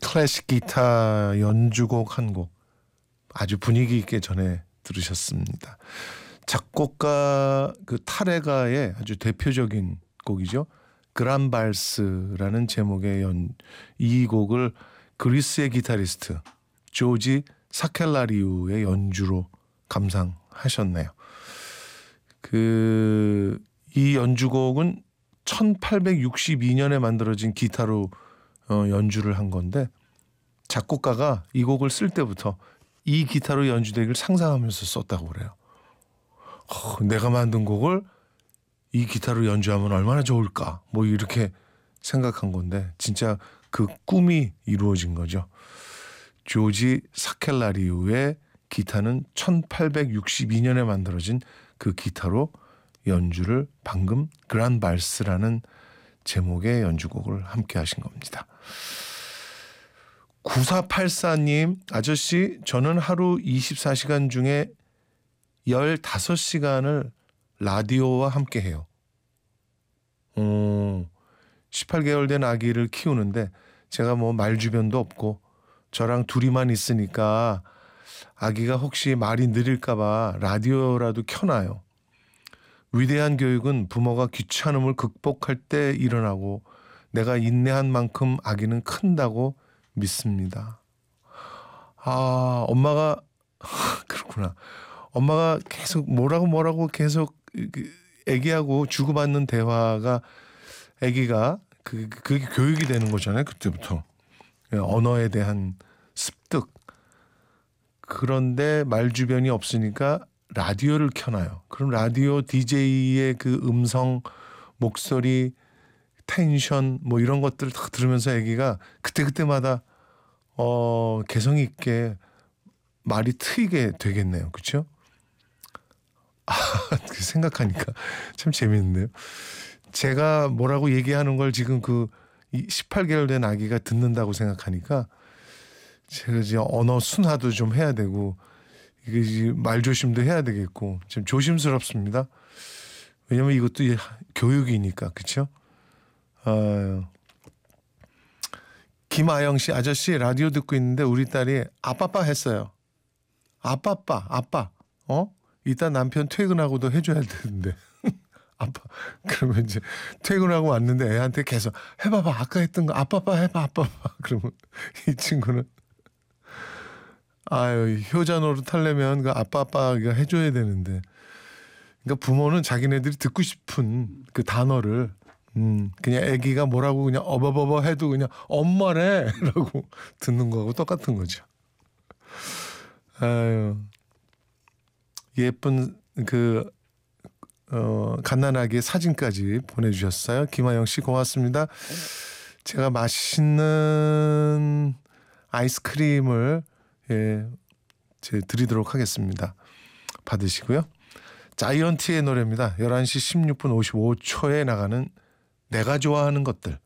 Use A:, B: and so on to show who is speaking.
A: 클래식 기타 연주곡 한 곡 아주 분위기 있게 전해 들으셨습니다. 작곡가 그 타레가의 아주 대표적인 곡이죠. 그란발스라는 제목의 이 곡을 그리스의 기타리스트 조지 사켈라리우의 연주로 감상하셨네요. 이 연주곡은 1862년에 만들어진 기타로 연주를 한 건데 작곡가가 이 곡을 쓸 때부터 이 기타로 연주되기를 상상하면서 썼다고 그래요. 내가 만든 곡을 이 기타로 연주하면 얼마나 좋을까 뭐 이렇게 생각한 건데 진짜 그 꿈이 이루어진 거죠. 조지 사켈라리우의 기타는 1862년에 만들어진 그 기타로 연주를 방금 그란발스라는 제목의 연주곡을 함께 하신 겁니다. 9484님, 아저씨 저는 하루 24시간 중에 15시간을 라디오와 함께 해요. 18개월 된 아기를 키우는데 제가 뭐 말주변도 없고 저랑 둘이만 있으니까 아기가 혹시 말이 느릴까 봐 라디오라도 켜놔요. 위대한 교육은 부모가 귀찮음을 극복할 때 일어나고 내가 인내한 만큼 아기는 큰다고 믿습니다. 엄마가 그렇구나. 엄마가 계속 뭐라고 계속 아기하고 주고받는 대화가 아기가 그게 교육이 되는 거잖아요. 그때부터 언어에 대한 습득. 그런데 말주변이 없으니까 라디오를 켜놔요. 그럼 라디오 DJ의 그 음성, 목소리, 텐션 뭐 이런 것들을 다 들으면서 아기가 그때마다 개성 있게 말이 트이게 되겠네요. 그렇죠? 생각하니까 참 재밌는데요. 제가 뭐라고 얘기하는 걸 지금 18개월 된 아기가 듣는다고 생각하니까 제가 이제 언어 순화도 좀 해야 되고 이게 말조심도 해야 되겠고 좀 조심스럽습니다. 왜냐면 이것도 교육이니까. 그렇죠? 김아영 씨, 아저씨 라디오 듣고 있는데 우리 딸이 아빠빠 했어요. 아빠. 이따 남편 퇴근하고도 해줘야 되는데. 아빠. 그러면 이제 퇴근하고 왔는데 애한테 계속 해봐봐. 아까 했던 거 아빠빠 해봐. 아빠빠. 그러면 이 친구는 효자 노릇 하려면 그 아빠가 해줘야 되는데. 그러니까 부모는 자기네들이 듣고 싶은 그 단어를 그냥 아기가 뭐라고 그냥 어버버버 해도 그냥 엄마래라고 듣는 거하고 똑같은 거죠. 예쁜 갓난아기의 사진까지 보내주셨어요. 김하영 씨 고맙습니다. 제가 맛있는 아이스크림을 드리도록 하겠습니다. 받으시고요. 자이언티의 노래입니다. 11시 16분 55초에 나가는 내가 좋아하는 것들.